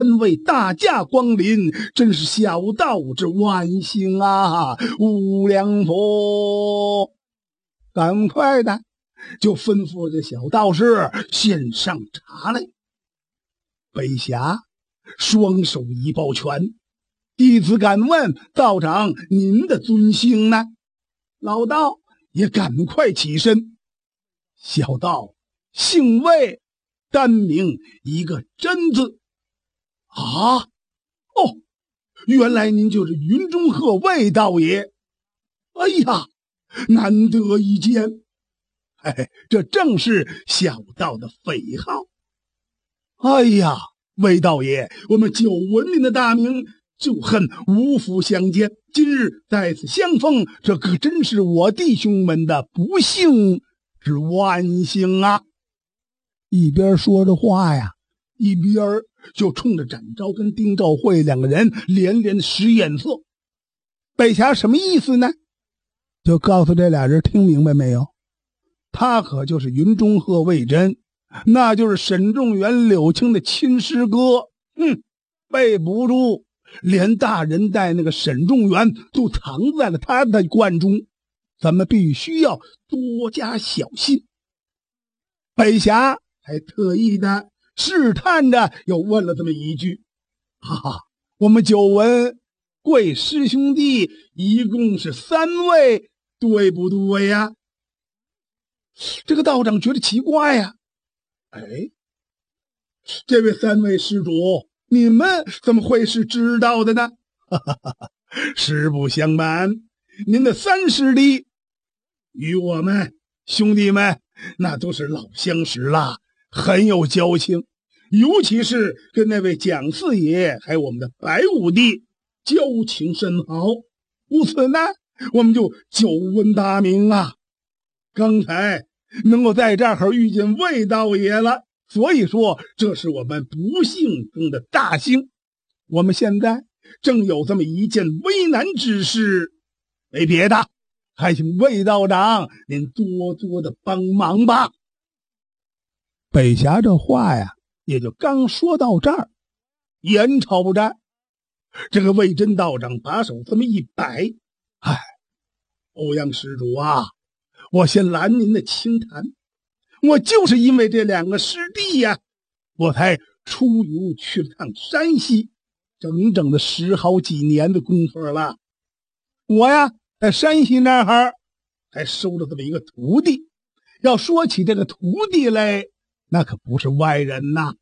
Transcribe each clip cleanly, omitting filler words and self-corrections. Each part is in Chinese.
3位大驾光临，真是小道之万幸啊！无量佛，赶快的就吩咐这小道士献上茶来。北霞双手一抱拳，弟子敢问道长您的尊姓呢？老道也赶快起身，小道姓魏，单名一个真字。啊，哦，原来您就是云中鹤魏道爷。哎呀，难得一见。这正是小道的匪号。哎呀，魏道爷，我们久闻您的大名，就恨无福相见，今日再次相逢，这可真是我弟兄们的不幸之万幸啊！一边说着话呀，一边就冲着展昭跟丁兆慧2个人连连使眼色。北霞什么意思呢？就告诉这俩人听明白没有？他可就是云中鹤魏真，那就是沈仲元、柳青的亲师哥。背不住，连大人带那个沈仲元都藏在了他的罐中，咱们必须要多加小心。北霞还特意的试探着又问了这么一句：我们久闻贵师兄弟一共是3位，对不对呀？这个道长觉得奇怪呀，这位3位施主，你们怎么会是知道的呢？实不相瞒，您的3师弟与我们兄弟们那都是老相识了，很有交情，尤其是跟那位蒋四爷还有我们的白武帝交情甚好，故此呢，我们就久闻大名啊。刚才能够在这儿遇见魏道爷了，所以说这是我们不幸中的大幸。我们现在正有这么一件危难之事，没别的，还请魏道长您多多的帮忙吧。北霞这话呀，也就刚说到这儿，眼瞅着这个魏真道长把手这么一摆，欧阳施主啊，我先拦您的轻谈，我就是因为这2个师弟呀，我才出游去了趟山西，整整的10好几年的功夫了。我呀，在山西那儿还收了这么一个徒弟。要说起这个徒弟来，那可不是外人呐，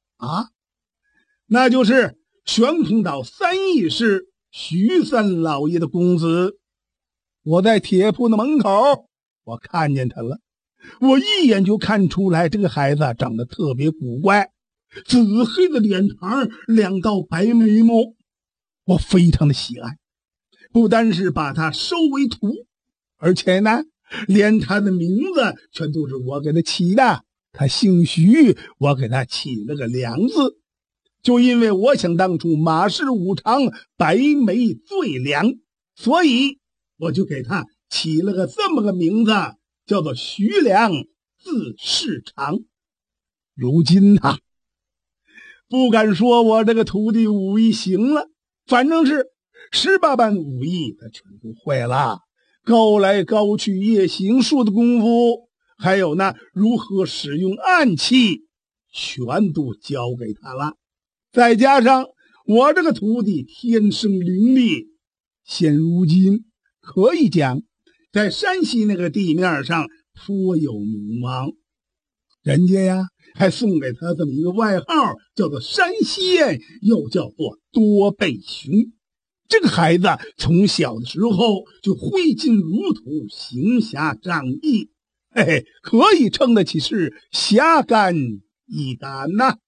那就是悬空岛3义士徐三老爷的公子。我在铁铺的门口，我看见他了，我一眼就看出来这个孩子长得特别古怪，紫黑的脸庞，2道白眉毛，我非常的喜爱，不单是把他收为徒，而且呢，连他的名字全都是我给他起的。他姓徐，我给他起了个良字，就因为我想当初马氏五常，白眉最良，所以我就给他起了个这么个名字，叫做徐良，字世长。如今不敢说我这个徒弟武艺行了，反正是18般武艺他全都会了，高来高去夜行术的功夫，还有呢如何使用暗器，全都教给他了。再加上我这个徒弟天生灵力，现如今可以讲在山西那个地面上颇有名望，人家呀还送给他这么一个外号，叫做山仙，又叫做多背熊。这个孩子从小的时候就挥金如土，行侠仗义，可以称得起是侠肝义胆呐。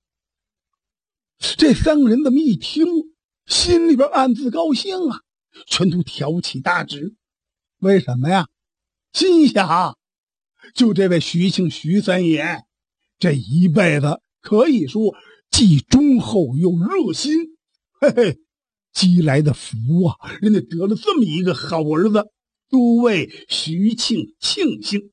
这3个人这么一听，心里边暗自高兴啊，全都挑起大指。为什么呀？心想就这位徐姓徐三爷，这一辈子可以说既忠厚又热心，积来的福啊，人家得了这么一个好儿子，都为徐庆庆幸。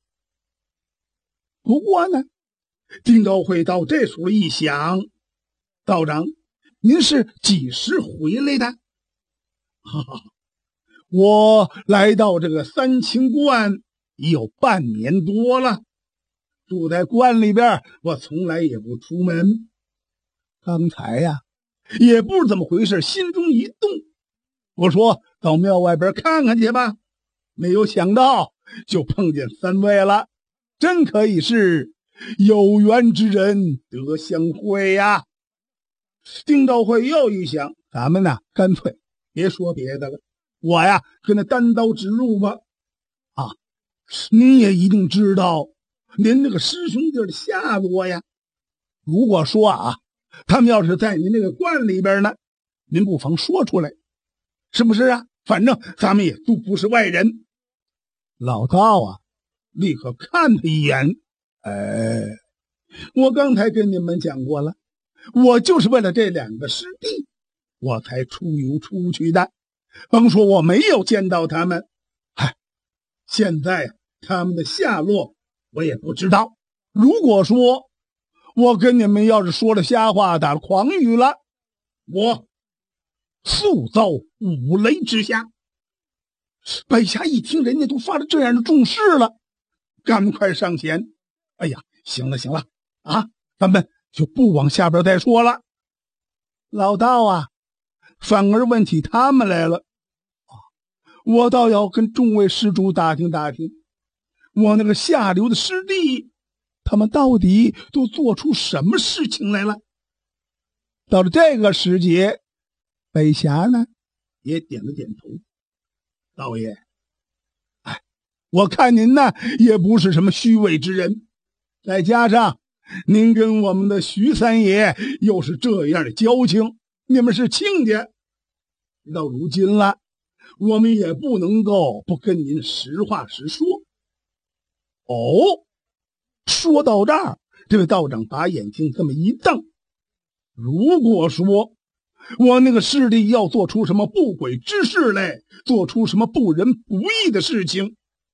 不过呢，丁高会到这时候一想，道长您是几时回来的？哈哈，我来到这个三清观已有半年多了，住在观里边，我从来也不出门。刚才呀，也不知怎么回事，心中一动，我说到庙外边看看去吧。没有想到就碰见三位了，真可以是有缘之人得相会呀。丁兆会又一想，咱们呢干脆别说别的了，我呀跟他单刀直入吧。啊，您也一定知道您那个师兄弟的下落呀。如果说啊，他们要是在您那个观里边呢，您不妨说出来，是不是啊？反正咱们也都不是外人。老道啊，立刻看他一眼。我刚才跟你们讲过了，我就是为了这两个师弟，我才出游出去的。甭说我没有见到他们，现在他们的下落我也不知道。如果说我跟你们要是说了瞎话，打了诳语了，我速遭五雷之下。白霞一听人家都发了这样的重誓了，赶快上前。哎呀，行了啊，咱们就不往下边再说了。老道啊，反而问起他们来了。我倒要跟众位施主打听打听，我那个下流的师弟，他们到底都做出什么事情来了。到了这个时节，白霞呢也点了点头。道爷，我看您呢也不是什么虚伪之人，再加上您跟我们的徐三爷又是这样的交情，你们是亲家，到如今了，我们也不能够不跟您实话实说。说到这儿，这位道长把眼睛这么一瞪，如果说我那个师弟要做出什么不轨之事来，做出什么不仁不义的事情，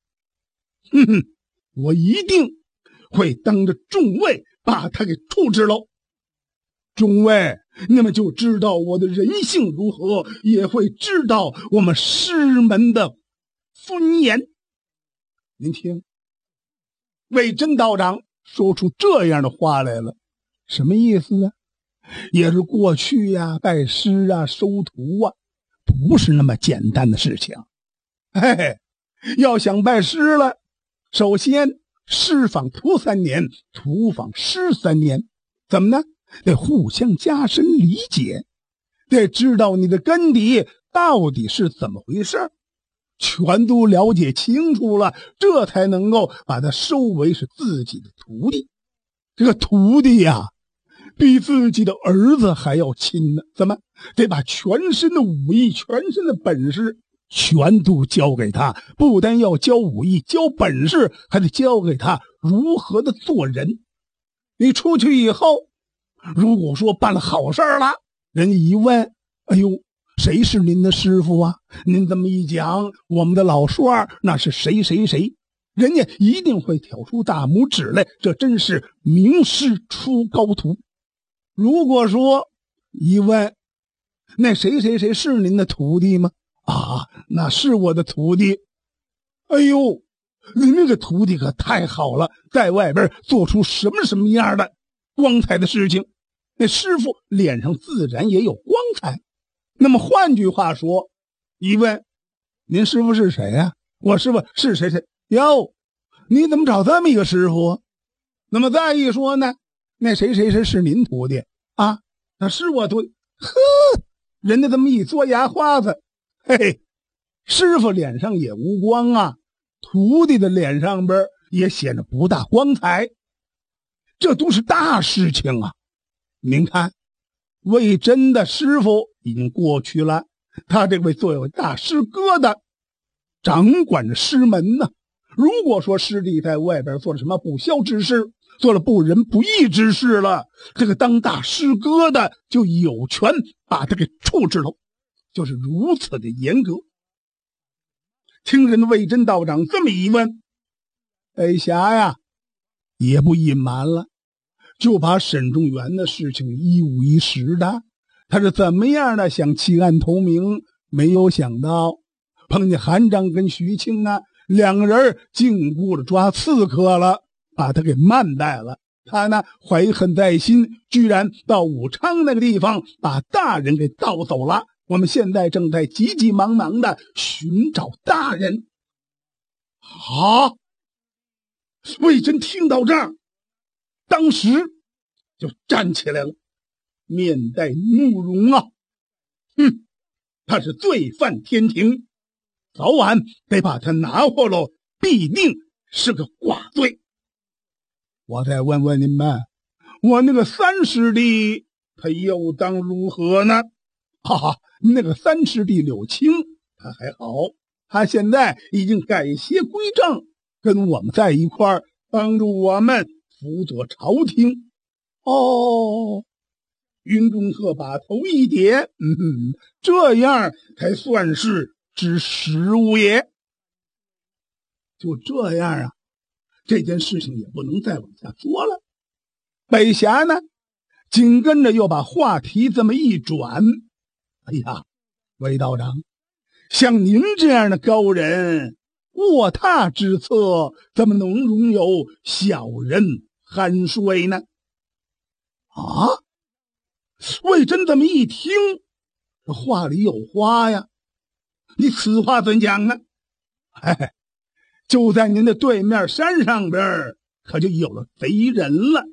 我一定会当着众位把他给处置喽。众位，你们就知道我的人性如何，也会知道我们师门的尊严。您听，魏真道长说出这样的话来了，什么意思呢？也是过去呀，拜师啊，收徒啊，不是那么简单的事情。要想拜师了，首先师访徒3年，徒访师3年，怎么呢？得互相加深理解，得知道你的根底到底是怎么回事，全都了解清楚了，这才能够把他收为是自己的徒弟。这个徒弟呀，比自己的儿子还要亲呢，怎么得把全身的武艺、全身的本事全都教给他？不但要教武艺、教本事，还得教给他如何的做人。你出去以后，如果说办了好事了，人家一问，哎呦，谁是您的师傅啊？您这么一讲，我们的老帅那是谁谁谁，人家一定会挑出大拇指来，这真是名师出高徒。如果说一问，那谁谁谁是您的徒弟吗？那是我的徒弟。哎呦，您那个徒弟可太好了，在外边做出什么样的光彩的事情，那师傅脸上自然也有光彩。那么换句话说，一问，您师傅是谁呀？我师傅是谁谁。哟，你怎么找这么一个师傅？那么再一说呢，那谁谁谁是您徒弟啊？那是我徒弟。人家这么一嘬牙花子，师傅脸上也无光啊，徒弟的脸上边也显得不大光彩，这都是大事情啊。您看，魏真的师傅已经过去了，他这位作为大师哥的掌管着师门呢。如果说师弟在外边做了什么不肖之事，做了不仁不义之事了，这个当大师哥的就有权把他给处置了，就是如此的严格。听人的魏真道长这么一问，白霞呀也不隐瞒了，就把沈仲元的事情一五一十的他是怎么样的想弃暗投明，没有想到碰见韩章跟徐庆呢，两个人竟顾着抓刺客了，把他给慢待了。他呢怀恨在心，居然到武昌那个地方把大人给盗走了。我们现在正在急急忙忙的寻找大人。啊！魏征听到这儿，当时就站起来了，面带怒容啊！他是罪犯天庭，早晚得把他拿回来，必定是个寡罪。我再问问你们，我那个三师弟他又当如何呢？哈哈，那个三师弟柳青他还好，他现在已经改邪归正，跟我们在一块儿，帮助我们辅佐朝廷。哦，云中鹤把头一点，这样才算是知时务也。就这样啊，这件事情也不能再往下说了。北峡呢，紧跟着又把话题这么一转，哎呀，魏道长，像您这样的高人，卧榻之侧怎么能容有小人酣睡呢？啊！魏征这么一听，这话里有话呀，你此话怎讲呢？就在您的对面山上边，可就有了贼人了。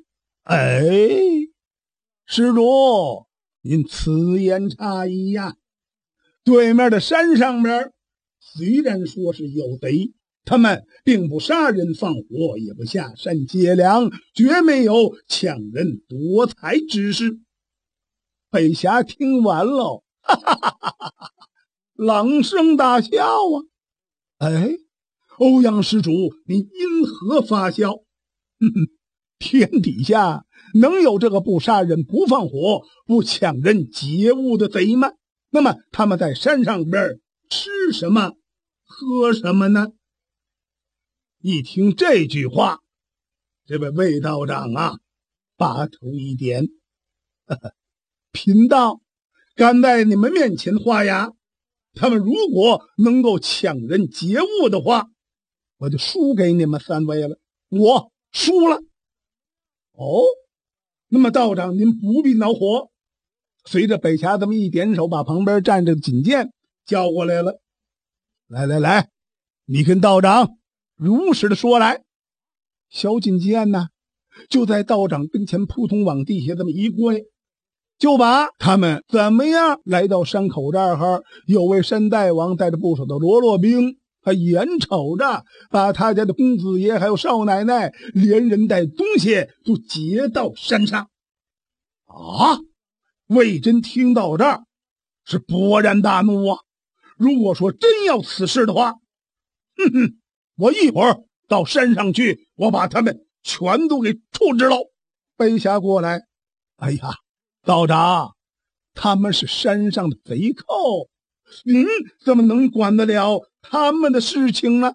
施主，您此言差矣呀！对面的山上边虽然说是有贼，他们并不杀人放火，也不下山劫粮，绝没有抢人夺财之事。北峡听完了，哈哈哈哈哈，朗声大笑啊！欧阳施主，你因何发笑？天底下能有这个不杀人、不放火、不抢人劫物的贼吗？那么他们在山上边吃什么、喝什么呢？一听这句话，这位魏道长啊，把头一点，贫道敢在你们面前画押，他们如果能够抢人劫物的话，我就输给你们三位了，我输了。那么道长您不必恼火。随着北峡这么一点手，把旁边站着的锦剑叫过来了。来，你跟道长如实的说来。小锦剑呢，就在道长跟前扑通往地下这么一跪，就把他们怎么样来到山口这儿，有位山大王带着不少的罗罗兵，他眼瞅着把他家的公子爷还有少奶奶连人带东西都劫到山上。魏征听到这儿是勃然大怒啊！如果说真要此事的话，我一会儿到山上去，我把他们全都给处置了。北峡过来，道长，他们是山上的贼寇，您怎么能管得了他们的事情呢？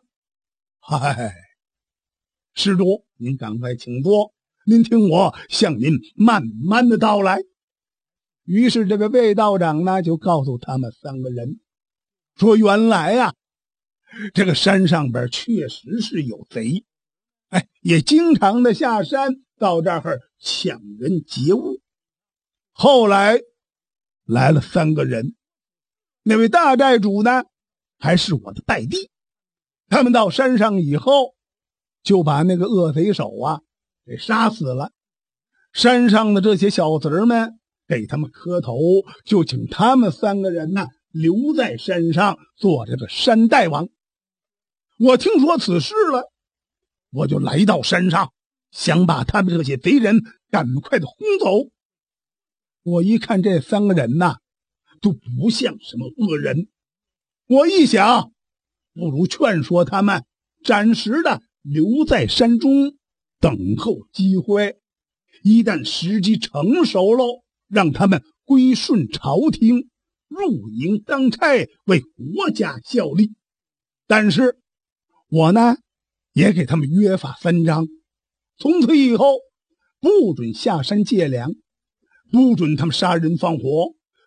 施主，您赶快请坐，您听我向您慢慢的道来。于是这个魏道长呢，就告诉他们三个人说，原来啊，这个山上边确实是有贼，也经常的下山到这儿抢人劫物。后来来了三个人，那位大寨主呢，还是我的拜弟。他们到山上以后，就把那个恶贼手啊给杀死了。山上的这些小子们给他们磕头，就请他们三个人呢留在山上做这个山大王。我听说此事了，我就来到山上，想把他们这些贼人赶快的轰走。我一看这三个人呐，都不像什么恶人，我一想，不如劝说他们暂时的留在山中，等候机会，一旦时机成熟了，让他们归顺朝廷，入营当差，为国家效力。但是我呢，也给他们约法三章，从此以后不准下山借粮，不准他们杀人放火，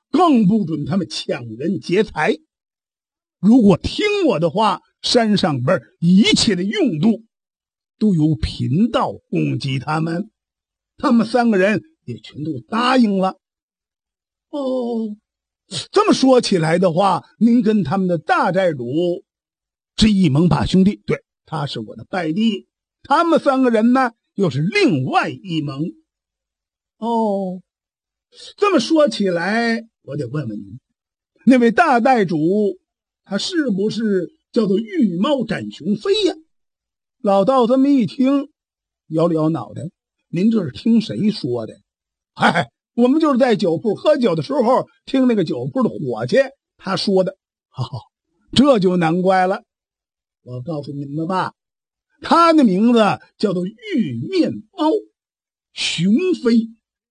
更不准他们抢人劫财。如果听我的话，山上边一切的用度都由贫道供给他们。他们3个人也全都答应了。哦，这么说起来的话，您跟他们的大寨主是一盟把兄弟，对，他是我的拜弟，他们3个人呢又是另外一盟。哦，这么说起来，我得问问您，那位大寨主他是不是叫做御猫斩雄飞呀？老道这么一听，摇了摇脑袋，您这是听谁说的？嗨，我们就是在酒铺喝酒的时候听那个酒铺的伙计他说的。这就难怪了。我告诉你们吧，他的名字叫做玉面猫雄飞。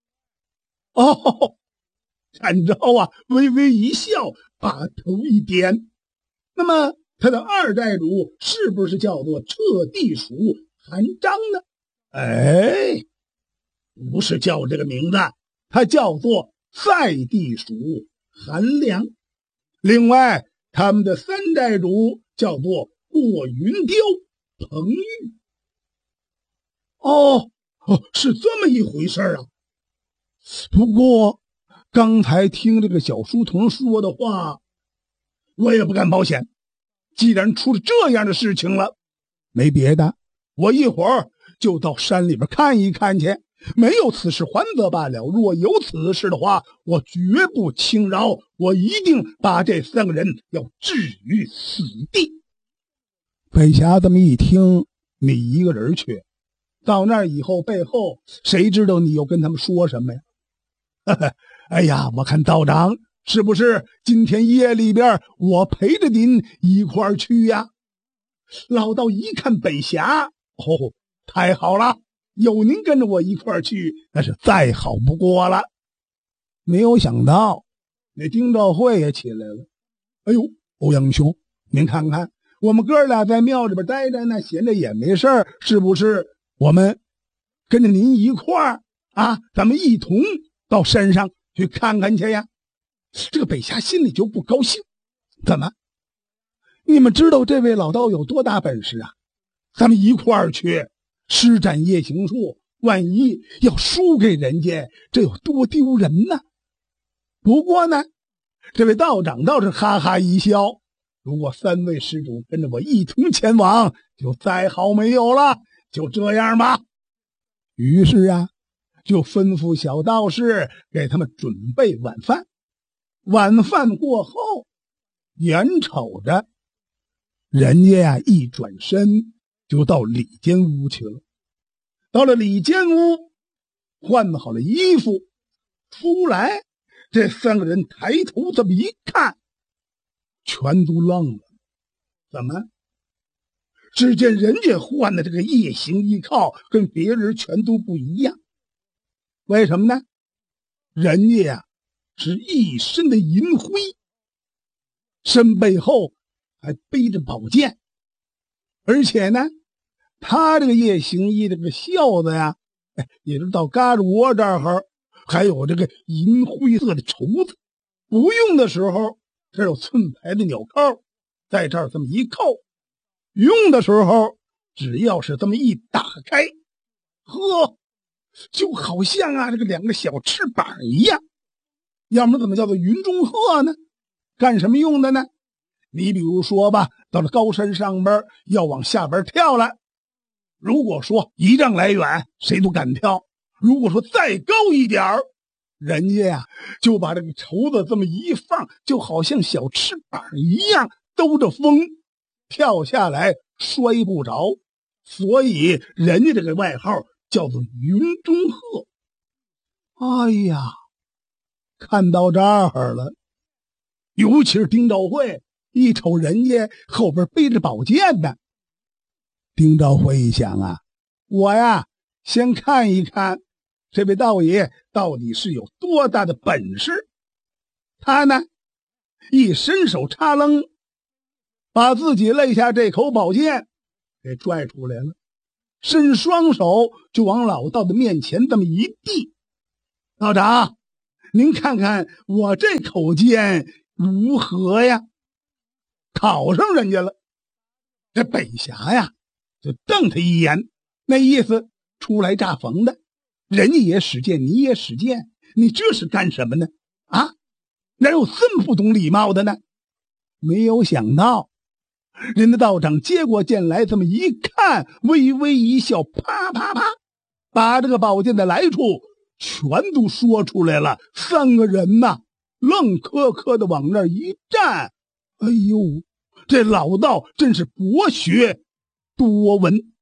展昭啊微微一笑，把头一点。那么他的二寨主是不是叫做彻地鼠韩章呢？不是叫这个名字，他叫做赛地鼠韩良。另外他们的3寨主叫做过云雕彭玉。是这么一回事啊。不过刚才听这个小书童说的话，我也不敢保险。既然出了这样的事情了，没别的，我一会儿就到山里边看一看去。没有此事还则罢了，若有此事的话，我绝不轻饶，我一定把这3个人要置于死地。北侠这么一听，你一个人去，到那儿以后背后谁知道你又跟他们说什么呀？哎呀，我看道长是不是今天夜里边我陪着您一块儿去呀？老道一看北侠，太好了，有您跟着我一块儿去，那是再好不过了。没有想到那丁兆会也起来了。哎呦，欧阳兄，您看看，我们哥俩在庙里边待着呢，闲着也没事儿，是不是我们跟着您一块儿咱们一同到山上去看看去呀？这个北侠心里就不高兴。怎么？你们知道这位老道有多大本事啊？咱们一块儿去施展夜行术，万一要输给人家，这有多丢人呢？不过呢，这位道长倒是哈哈一笑，如果3位施主跟着我一同前往，就再好没有了。就这样吧。于是就吩咐小道士给他们准备晚饭。晚饭过后，眼瞅着人家一转身就到里间屋去了。到了里间屋，换好了衣服出来，这3个人抬头这么一看，全都愣了。怎么？只见人家换的这个夜行衣靠跟别人全都不一样。为什么呢？人家是一身的银灰，身背后还背着宝剑，而且呢，他这个夜行衣这个袖子也是到胳肢窝这儿，还有这个银灰色的绸子。不用的时候，这有寸牌的纽扣，在这儿这么一扣；用的时候，只要是这么一打开，就好像这个2个小翅膀一样。要么怎么叫做云中鹤呢？干什么用的呢？你比如说吧，到了高山上边要往下边跳了，如果说1丈来远，谁都敢跳；如果说再高一点儿，人家就把这个绸子这么一放，就好像小翅膀一样兜着风跳下来，摔不着。所以人家这个外号叫做云中鹤。哎呀，看到这儿了，尤其是丁兆会一瞅人家后边背着宝剑的，丁兆会一想我先看一看这位道爷到底是有多大的本事。他呢一伸手插楞，把自己肋下这口宝剑给拽出来了，伸双手就往老道的面前这么一递。道长， 您看看我这口剑如何呀？考上人家了。这北峡呀，就瞪他一眼，那意思初来乍逢的，人家也使剑，你也使剑，你这是干什么呢？啊，哪有这么不懂礼貌的呢？没有想到，人家道长接过剑来，这么一看，微微一笑，啪啪啪，把这个宝剑的来处全都说出来了。三个人呐，愣磕磕的往那儿一站，哎呦，这老道真是博学多闻。